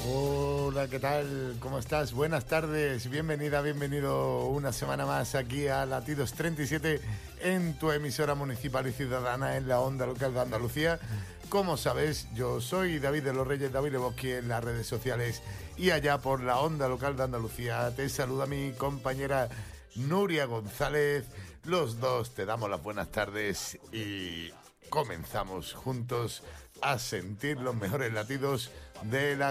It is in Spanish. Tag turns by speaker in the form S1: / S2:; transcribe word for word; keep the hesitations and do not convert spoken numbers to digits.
S1: Hola, ¿qué tal? ¿Cómo estás? Buenas tardes, bienvenida, bienvenido una semana más aquí a Latidos treinta y siete en tu emisora municipal y ciudadana en la onda local de Andalucía. Como sabes, yo soy David de los Reyes, David Lebosqui en las redes sociales y allá por la onda local de Andalucía. Te saluda mi compañera Nuria González. Los dos te damos las buenas tardes y comenzamos juntos a sentir los mejores latidos de la